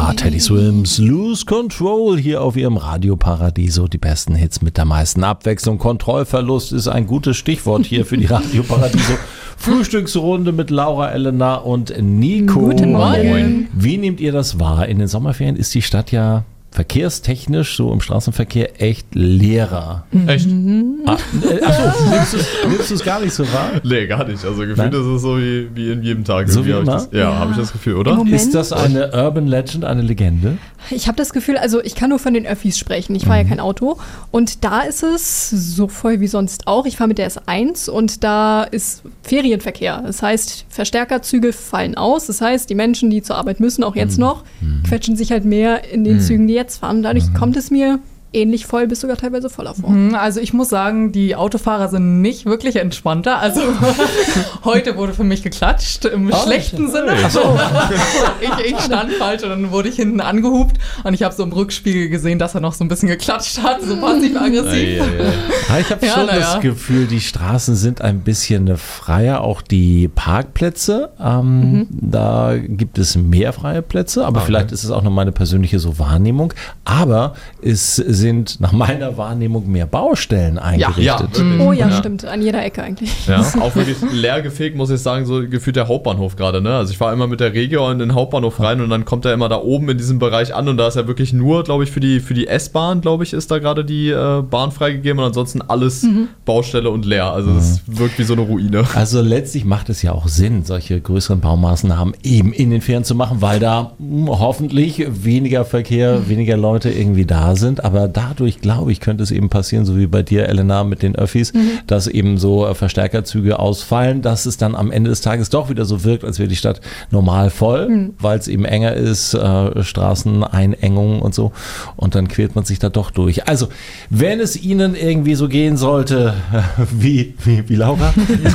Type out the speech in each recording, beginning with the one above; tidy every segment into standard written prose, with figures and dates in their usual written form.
war Teddy Swims Lose Control hier auf ihrem Radio Paradiso. Die besten Hits mit der meisten Abwechslung. Kontrollverlust ist ein gutes Stichwort hier für die Radio Paradiso. Frühstücksrunde mit Laura, Elena und Nico. Guten Morgen. Wie nehmt ihr das wahr? In den Sommerferien ist die Stadt ja verkehrstechnisch, so im Straßenverkehr, echt leerer. Echt? Achso, nimmst du es gar nicht so wahr? Nee, gar nicht. Also gefühlt ist es so wie in jedem Tag. So wie immer? Habe ich das Gefühl, oder? Moment. Ist das eine Urban Legend, eine Legende? Ich habe das Gefühl, also ich kann nur von den Öffis sprechen. Ich fahre ja kein Auto. Und da ist es so voll wie sonst auch. Ich fahre mit der S1 und da ist Ferienverkehr. Das heißt, Verstärkerzüge fallen aus. Das heißt, die Menschen, die zur Arbeit müssen, auch jetzt noch, quetschen sich halt mehr in den Zügen, die jetzt fahren. Dadurch kommt es mir ähnlich voll, bis sogar teilweise voller vor. Also ich muss sagen, die Autofahrer sind nicht wirklich entspannter. Also heute wurde für mich geklatscht, im schlechten Sinne. Ach so. Ich stand falsch und dann wurde ich hinten angehupt und ich habe so im Rückspiegel gesehen, dass er noch so ein bisschen geklatscht hat, so passiv-aggressiv. Ich habe schon das Gefühl, die Straßen sind ein bisschen freier, auch die Parkplätze. Da gibt es mehr freie Plätze, aber vielleicht ist es auch noch meine persönliche so Wahrnehmung. Aber es sind nach meiner Wahrnehmung mehr Baustellen eingerichtet. Oh ja, stimmt. An jeder Ecke eigentlich. Ja, auch wirklich leer gefegt, muss ich sagen, so gefühlt der Hauptbahnhof gerade. Ne? Also ich fahre immer mit der Regio in den Hauptbahnhof rein und dann kommt er immer da oben in diesem Bereich an und da ist ja wirklich nur, glaube ich, für die S-Bahn, glaube ich, ist da gerade die Bahn freigegeben und ansonsten alles Baustelle und leer. Also es wirkt wie so eine Ruine. Also letztlich macht es ja auch Sinn, solche größeren Baumaßnahmen eben in den Ferien zu machen, weil da hoffentlich weniger Verkehr, weniger Leute irgendwie da sind. Aber dadurch, glaube ich, könnte es eben passieren, so wie bei dir, Elena, mit den Öffis, dass eben so Verstärkerzüge ausfallen, dass es dann am Ende des Tages doch wieder so wirkt, als wäre die Stadt normal voll, weil es eben enger ist, Straßeneinengungen und so. Und dann quält man sich da doch durch. Also, wenn es Ihnen irgendwie so gehen sollte, wie Laura?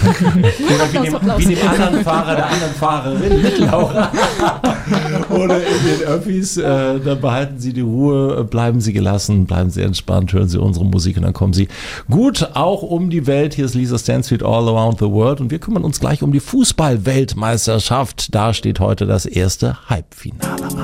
wie dem anderen Fahrer, der anderen Fahrerin mit Laura. Oder in den Öffis, dann behalten Sie die Ruhe, bleiben Sie gelassen, bleiben Sie entspannt, hören Sie unsere Musik und dann kommen Sie gut auch um die Welt. Hier ist Lisa Stansfield, All Around the World und wir kümmern uns gleich um die Fußball-Weltmeisterschaft. Da steht heute das erste Halbfinale an.